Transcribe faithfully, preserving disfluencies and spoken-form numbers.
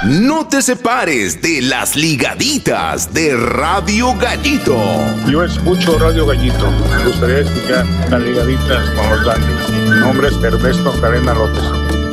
No te separes de las ligaditas de Radio Gallito. Yo escucho Radio Gallito. Me gustaría escuchar las ligaditas con los Dandy. Mi nombre es Ernesto Cadena López.